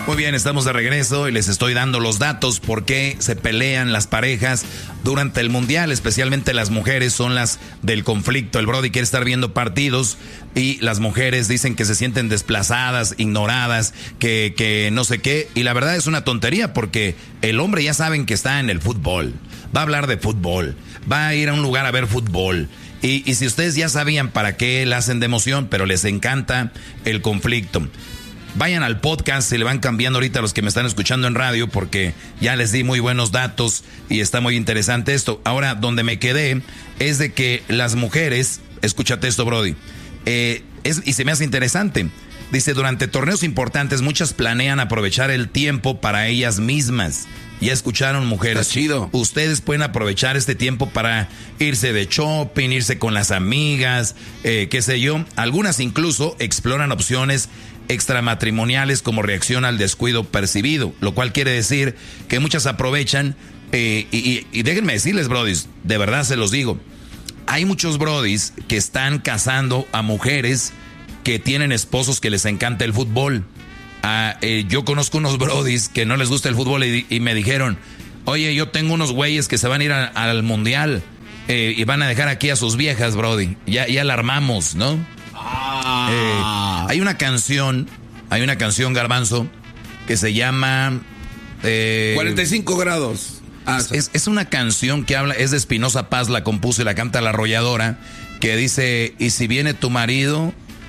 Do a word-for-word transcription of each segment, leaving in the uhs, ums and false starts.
Muy bien, estamos de regreso y les estoy dando los datos por qué se pelean las parejas durante el mundial, especialmente las mujeres son las del conflicto. El Brody quiere estar viendo partidos y las mujeres dicen que se sienten desplazadas, ignoradas, que, que no sé qué. Y la verdad es una tontería porque el hombre ya saben que está en el fútbol, va a hablar de fútbol, va a ir a un lugar a ver fútbol. Y, y si ustedes ya sabían para qué la hacen de emoción, pero les encanta el conflicto. Vayan al podcast, se le van cambiando ahorita a los que me están escuchando en radio porque ya les di muy buenos datos y está muy interesante esto. Ahora, donde me quedé es de que las mujeres, escúchate esto, Brody, eh, es, y se me hace interesante. Dice, durante torneos importantes muchas planean aprovechar el tiempo para ellas mismas. Ya escucharon, mujeres. Está chido. Ustedes pueden aprovechar este tiempo para irse de shopping, irse con las amigas, eh, qué sé yo. Algunas incluso exploran opciones extramatrimoniales como reacción al descuido percibido, lo cual quiere decir que muchas aprovechan eh, y, y, y déjenme decirles, brodis, de verdad se los digo, hay muchos brodis que están casando a mujeres que tienen esposos que les encanta el fútbol. Ah, eh, yo conozco unos brodis que no les gusta el fútbol y, y me dijeron, oye, yo tengo unos güeyes que se van a ir a, al mundial eh, y van a dejar aquí a sus viejas, brody, ya, ya la armamos, ¿no? Ah. Eh, hay una canción, hay una canción, Garbanzo, que se llama eh, cuarenta y cinco grados. Ah, es, es una canción que habla, es de Espinosa Paz, la compuso y la canta La Arrolladora, que dice, y si viene tu marido,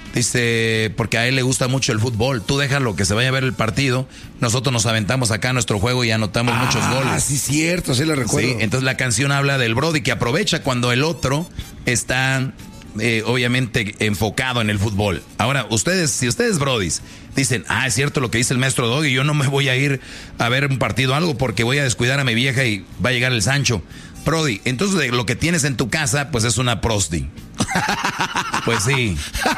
dice, porque a él le gusta mucho el fútbol, tú déjalo que se vaya a ver el partido, nosotros nos aventamos acá nuestro juego y anotamos ah, muchos goles. Ah, sí, cierto, sí lo recuerdo. Sí, entonces la canción habla del brody que aprovecha cuando el otro está... Eh, obviamente enfocado en el fútbol. Ahora, ustedes, si ustedes, brodis, dicen, ah, es cierto lo que dice el maestro Doggy, yo no me voy a ir a ver un partido o algo porque voy a descuidar a mi vieja y va a llegar el Sancho. Brody, entonces lo que tienes en tu casa, pues es una prosti. Pues sí.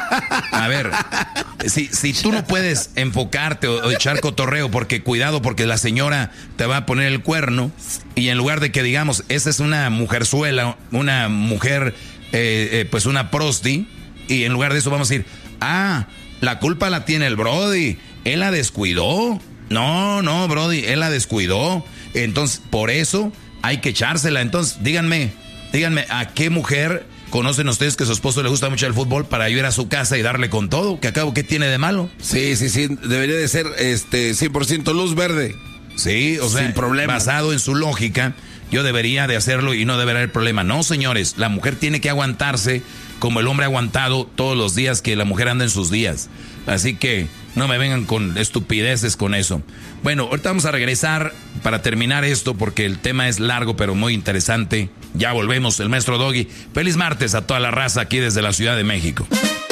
A ver, si, si tú no puedes enfocarte o, o echar cotorreo, porque cuidado, porque la señora te va a poner el cuerno, y en lugar de que digamos, esa es una mujerzuela, una mujer... Eh, eh, pues una prosti, y en lugar de eso vamos a decir, ah, la culpa la tiene el brody, él la descuidó. No, no, brody, él la descuidó. Entonces, por eso hay que echársela. Entonces, díganme, díganme, ¿a qué mujer conocen ustedes que a su esposo le gusta mucho el fútbol para ir a su casa y darle con todo? ¿Que acabo qué tiene de malo? Sí, sí, sí, debería de ser este cien por ciento luz verde. Sí, o sea, sin problema. Basado en su lógica, yo debería de hacerlo y no debería haber problema. No, señores, la mujer tiene que aguantarse como el hombre ha aguantado todos los días que la mujer anda en sus días. Así que no me vengan con estupideces con eso. Bueno, ahorita vamos a regresar para terminar esto porque el tema es largo pero muy interesante. Ya volvemos, el maestro Doggy. Feliz martes a toda la raza aquí desde la Ciudad de México.